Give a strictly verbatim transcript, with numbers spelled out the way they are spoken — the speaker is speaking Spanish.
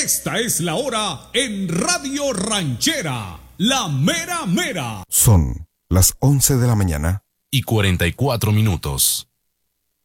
Esta es la hora en Radio Ranchera, la mera mera. Son las once de la mañana y cuarenta y cuatro minutos.